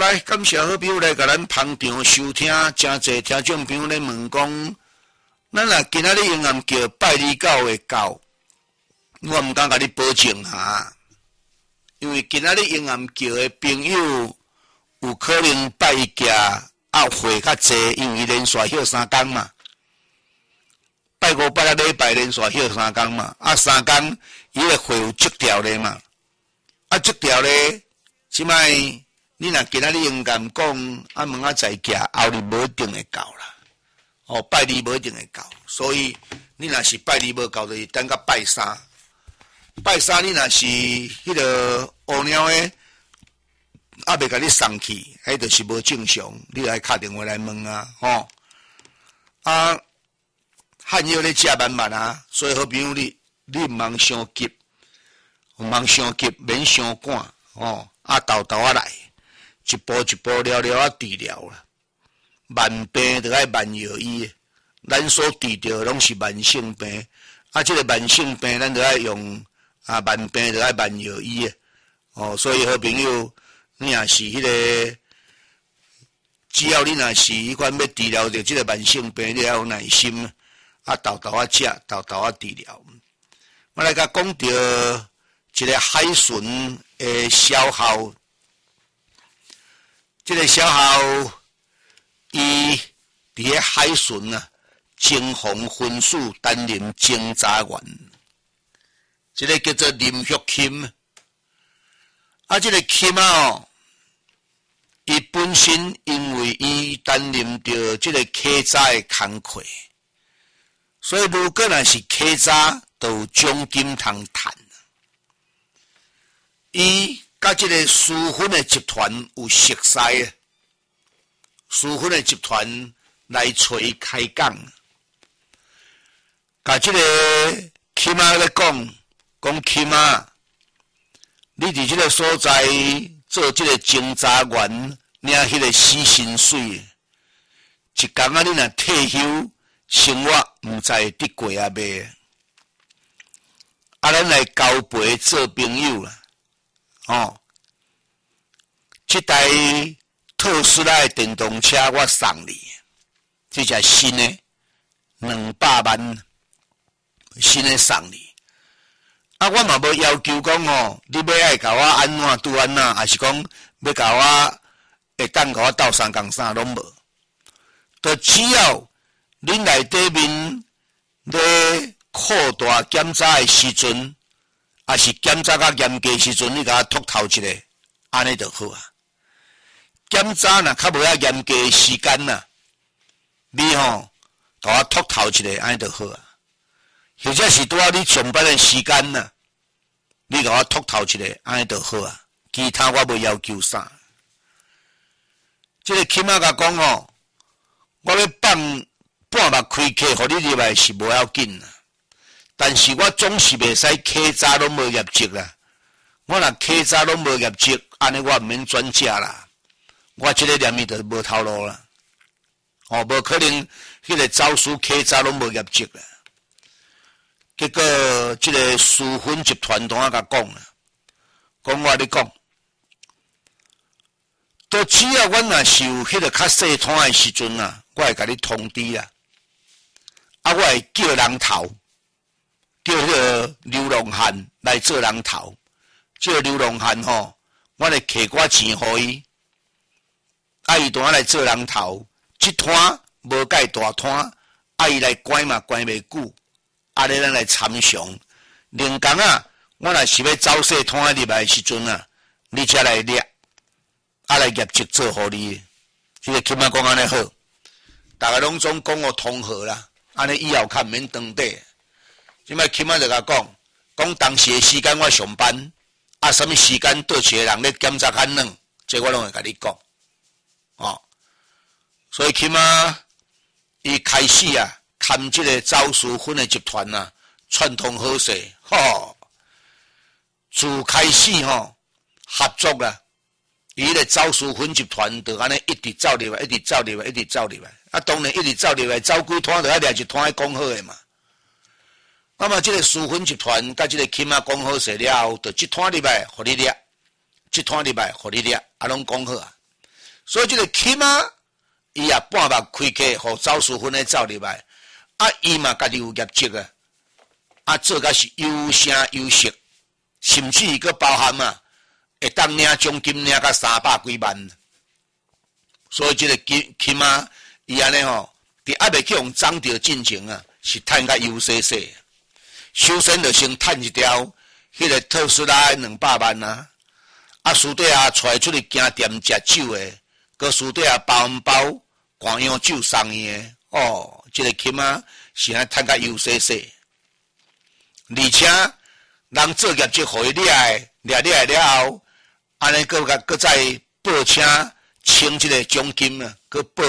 来，感谢好朋友来甲咱捧场收听，真侪听众朋友咧问讲，咱若今仔日永安叫拜二狗会到，我毋敢甲你保证哈，因为今仔日永安叫的朋友有可能拜一假会较济，因为连续休3天嘛，拜5、拜6礼拜连续休3天嘛，3天伊个会有积掉咧嘛，积掉咧，即摆。你若今仔日应敢讲，问在假，后日无一定会到啦。拜二无一定会到，所以你若是拜二无到，就是等到拜3。拜3你若是迄个乌鸟诶，未甲你送去，迄就是无正常。你来敲电话来问啊，汉药咧食慢慢啊，所以好朋友你毋通伤急，免伤赶豆豆来。一步一步了了治疗啦，慢病就爱慢药医，咱所治疗拢是慢性病，这个慢性病咱就爱用慢病就爱慢药医所以好朋友，你若是迄个，只要你若是迄款要治疗着这个慢性病，你要有耐心豆豆食，豆豆治疗。我来甲讲到一个海豚的消耗。这个小号，伊伫咧海豚精红分数担任侦查员，这个叫做林玉琴。这个琴伊本身因为伊担任着这个客查的工课，所以如果若是客查，就有奖金通赚。伊甲这个私分的集团有熟识啊，私分的集团来找伊开讲，甲这个起码咧讲起码，你伫这个所在做这个侦查员，领迄个死薪水，一工你若退休，生活毋知会得过未？咱来交陪做朋友啦。这台特斯拉的电动车我送你，这才新的200万，新的送你。我嘛无要求讲你要爱甲我安怎拄安怎，还是讲要甲我会当甲我斗3共3拢无。就只要恁内底面咧扩大检查的时阵。还是检查较严格时阵，你甲我秃头一个，安尼就好啊。检查若较无遐严格时间你甲我秃头一个，安尼就好啊。或者是拄好你上班的时间你甲我秃头一个，安尼就好啊。其他我无要求啥。这个起码甲讲我要放半目开课，互你入来是无要紧但是我总是袂使客查拢无业绩啦。我若客查拢无业绩，安尼我毋免转正啦。我这个念伊就无头路啦。无可能迄个招数客查拢无业绩啦。结果这个私分集团同我甲讲我咧讲，都只要阮若是有迄个较细摊的时阵我会甲你通知啦。我会叫人头。叫迄个流浪汉来做人头，这个流浪汉我来摕我钱互伊，伊当来做人头，这摊无介大摊，伊来管嘛管袂久，你咱来参详。另工我若是要走细摊入来时阵你才来掠，来业绩做互你，这个起码讲安尼好，大家拢总讲我通好啦，安尼以后较毋免当底。即摆起码就甲讲当时的时间我上班，什么时间倒一个人咧检查勘软，这我拢会甲你讲，所以起码伊开始看这个招私分的集团串通好势，自开始合作啦，伊个招私分集团就安尼一直走入来，一直走入来，一直走入来，当然一直走入来，走几摊就要掠一摊来讲好的嘛。那么这个私分集团甲这个起码讲好势了后，就一摊入来互你掠，一摊入来互你掠，拢讲好啊。 所以这个金啊，伊也半目开启，互周淑芬咧走入来，啊，伊嘛家己有业绩啊，啊，做甲是优声优色，甚至伊个包含啊，会当领奖金领甲300几万，所以这个金啊，伊安尼吼，伫还未去用涨着进前啊，是趁甲优势势，首先就先趁一条迄个特斯拉200万啊，啊，输底下带出去行店食酒的。个输底下包红包、官样酒送伊的哦，这个金啊是安趁甲优势势，而且人做业绩互伊掠了后，安尼个再报请请这个奖金啊，个报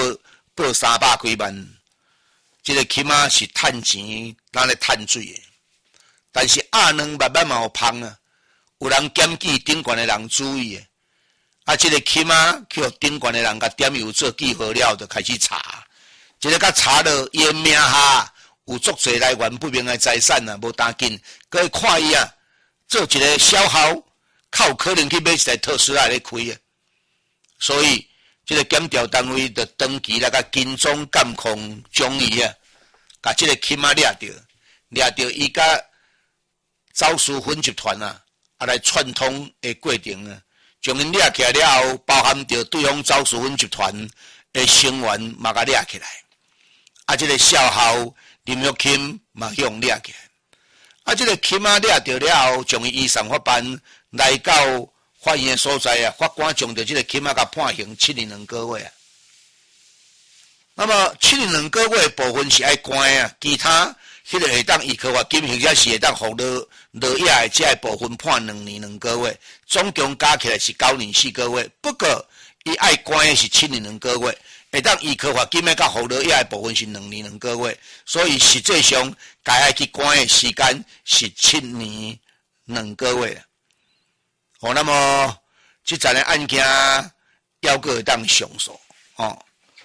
300几万，这个金啊是趁钱，咱咧趁水的，但是阿两慢慢嘛有芳啊，有人检举顶悬的人注意的。啊，这个金啊，去互顶悬的人甲点油做记号了，就开始查。这个甲查了，伊名下有足侪来源不明的财产啊，无当紧。各位看伊啊，做一个小号，较有可能去买一台特斯拉来开啊。所以，这个检调单位就登记来甲金钟监控奖伊啊，甲这个金啊掠着伊甲周淑芬集团啊，来串通的过程啊。将因掠起来了后，包含着对方周淑芬集团的成员嘛，甲掠起来。啊，这个小号林玉琴嘛用掠起来。啊，这个琴啊掠着了后，将伊移送法办来到法院的所在啊，法官将着这个琴啊甲判刑7年2个月啊。那么7年2个月的部分是爱关啊，其他迄个会当依靠法金或者是会当互落野的这部分判2年2个月，总共加起来是9年4个月。不过伊爱关的是7年2个月，会当依靠法金的甲互落野的部分是2年2个月，所以实际上该爱去关的时间是7年2个月。哦，那么这阵的案件要个会当上诉哦。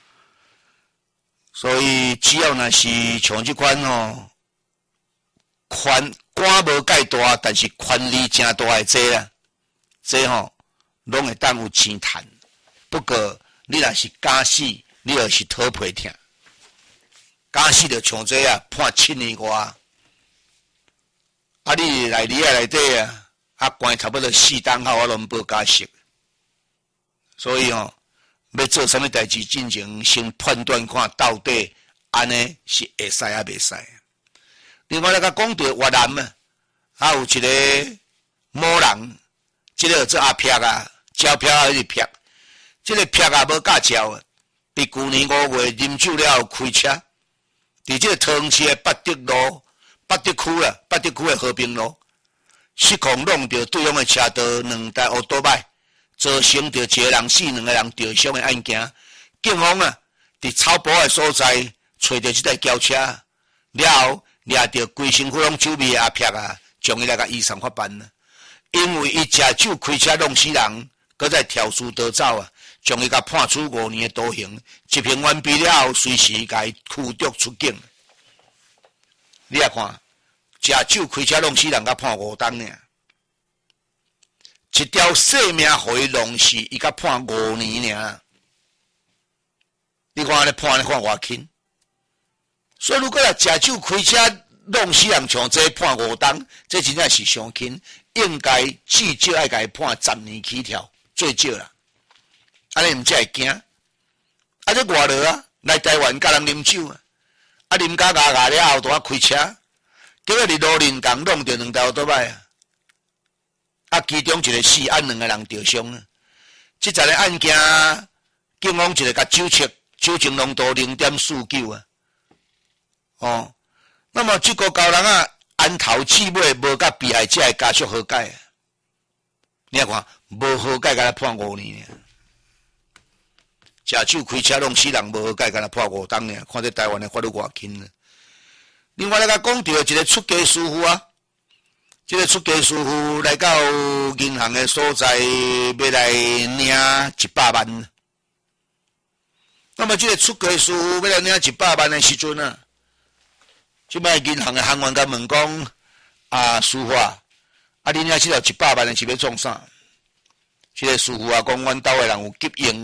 所以只要若是像这款哦，官无介大，但是权力真大的这啊，这吼拢会当有钱赚。不过你若是假死，你就是讨皮疼。假死就像这啊，判7年外。啊，你来里内底啊，啊关差不多4档后，我拢报假释。所以吼。要做什么代志进前，先判断看到底安尼是会使啊袂使。另外来甲讲到越南啊，还有一个某人，这个做阿撇啊，招票还是撇，这个撇啊无驾照啊，伫去年5月啉酒了开车，伫这个桃园市的八德区的和平路，失控弄到对方的车道2台奥多麦。造成着一个人死2个人受伤的案件，警方啊，伫草埔的所在找到这台轿车，了后掠到规身躯拢酒味的阿撇啊，将伊来甲移送法办啊。因为伊食酒开车弄死人，搁再跳殊逃走啊，将伊甲判处5年的徒刑，执行完毕了后，随时甲伊驱逐出境。你来看，食酒开车弄死人，甲判5档呢。一条性命互伊弄死，伊甲判5年尔。你看咧判咧看偌轻，所以如果来食酒开车弄死人，像这判5档，这真正是伤轻，应该至少爱甲伊判10年起跳，最少啦。安尼毋才会惊。啊，这外劳啊，来台湾甲人啉酒啊，啊啉甲牙了后，拄啊开车，结果伫路林港弄着2台奥多麦啊。啊，其中一个死，啊2个人受伤啊。这阵个案件，警方一个甲酒精浓度0.49啊。哦，那么这个高人啊，安头至尾无甲被害者的家属和解啊。你看，无和解，甲他判5年尔。食酒开车弄死人，无和解，甲他判5档尔。看这台湾的法律偌轻啊。另外来甲讲到一个出家师傅啊。这个出家师傅来到银行的所在，要来领100万。那么这个出家师傅要来领100万的时阵啊，这摆银行的行员甲问讲：啊，师傅啊，你领这条100万的是要创啥？这个师傅啊讲：阮兜的人有急用啊，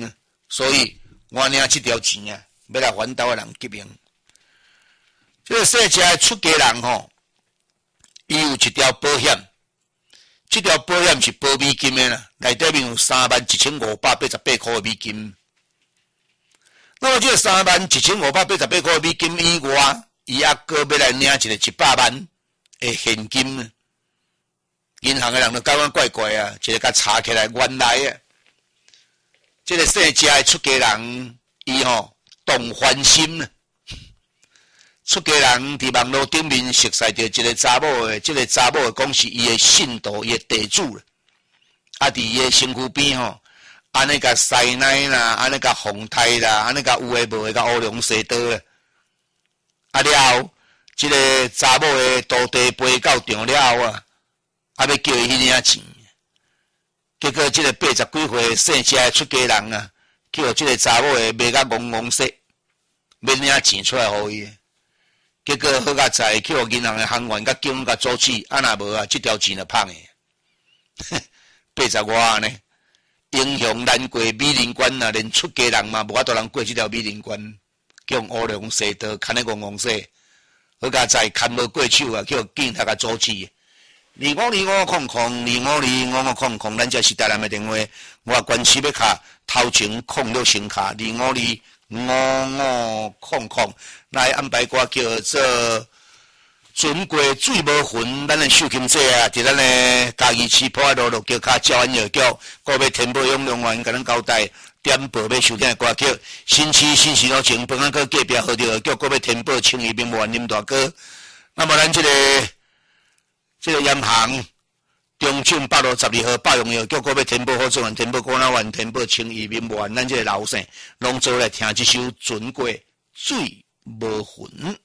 所以我领这条钱啊，要来还岛的人急用。这个世界出家人吼，伊有一条保险，这条保险是保美金的啦，内底面有31,588块的美金。那么这个31,588块的美金以外，伊还搁要来领一个100万的现金。银行的人都感觉怪怪啊，一个甲查起来，原来啊，这个世界的出家人，伊吼动凡心啊。出家人伫网络顶面熟悉着一个查某的，这个查某的讲是伊的信徒，伊的地主啦。啊，伫伊的身躯边吼，安尼甲塞奶啦，安尼甲红胎啦，安尼甲有诶无诶甲乌龙西刀啦。啊了后，这个查某的徒弟陪到场了后啊，啊要叫伊去领钱。结果这个80几岁姓谢的出家人啊，叫这个查某的卖甲戆戆说，要领钱出来互伊。结果好甲在叫银行的行员甲警甲阻止，啊若无啊，这条钱就放诶。80外呢，英雄难过美林关啊，连出家人嘛无法度人过这条美林关，叫乌龙西刀牵咧戆戆说，好甲在牵无过手啊，叫警察甲阻止。252500252500，咱这是台南的电话，我关系要卡头前控了先卡25255500，来安排歌叫做船过水无痕，咱的秀琴姐啊，伫咱的嘉义市埔仔路路桥卡教安药局，个要天保永隆员甲咱交代点播要收听的歌曲，新市新时路前本安哥隔壁号着叫个要天保青衣民园林大哥，那么咱这个盐行中正852号百荣药叫个要天保好做人天保果仔园天保青衣民园，咱这个老生拢做来听这首船过水无痕。